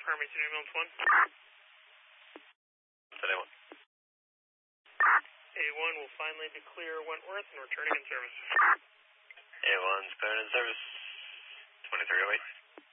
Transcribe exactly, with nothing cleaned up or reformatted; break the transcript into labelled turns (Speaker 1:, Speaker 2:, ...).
Speaker 1: Farmington Ambulance one.
Speaker 2: Today one.
Speaker 1: A one will finally declare Wentworth and returning in service.
Speaker 2: A one's cleared in service. twenty-three oh eight.